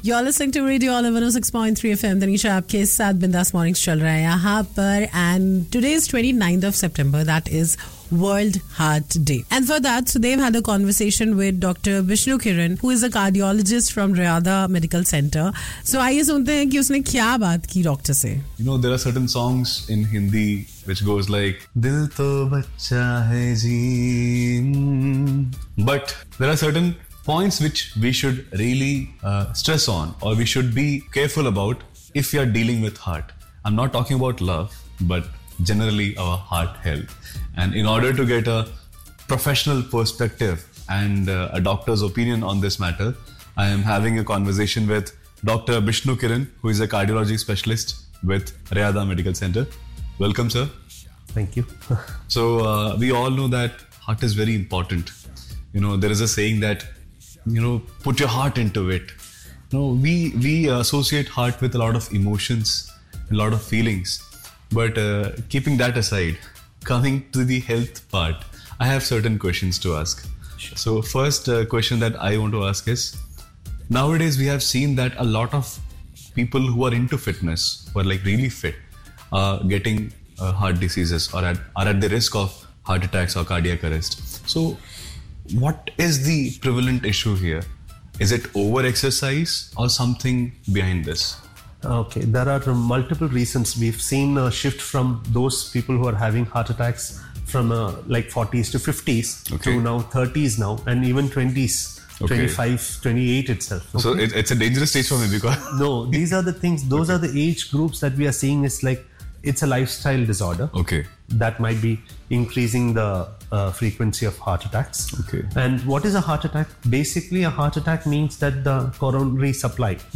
You're listening to Radio Olive 106.3 FM. Tanisha आपके साथ बिंदास मॉर्निंग्स चल रहा है यहाँ पर. And today is 29th of September. That is World Heart Day. And for that, Sudev had a conversation with Dr. Vishnu Kiran, who is a cardiologist from Rayada Medical Center. So आइए सुनते हैं कि उसने क्या बात की doctor से. You know, there are certain songs in Hindi which goes like Dil to bachcha hai ji. But there are certain points which we should really stress on, or we should be careful about if we are dealing with heart. I'm not talking about love, but generally our heart health. And in order to get a professional perspective and a doctor's opinion on this matter, I am having a conversation with Dr. Vishnu Kiran, who is a cardiology specialist with Rayada Medical Center. Welcome, sir. Thank you. So we all know that heart is very important. You know, there is a saying that, you know, put your heart into it. You know, we associate heart with a lot of emotions, a lot of feelings. But keeping that aside, coming to the health part, I have certain questions to ask. Sure. So first question that I want to ask is, nowadays we have seen that a lot of people who are into fitness, who are like really fit, are getting heart diseases or are at the risk of heart attacks or cardiac arrest. So what is the prevalent issue here? Is it over-exercise or something behind this? Okay, there are multiple reasons. We've seen a shift from those people who are having heart attacks from like 40s to 50s to now 30s now, and even 20s, 25, 28 itself. Okay? So it's a dangerous stage for me because... No, these are the things, those are the age groups that we are seeing. Is like, it's a lifestyle disorder. Okay. That might be increasing the frequency of heart attacks. Okay. And what is a heart attack? Basically, a heart attack means that the coronary supply,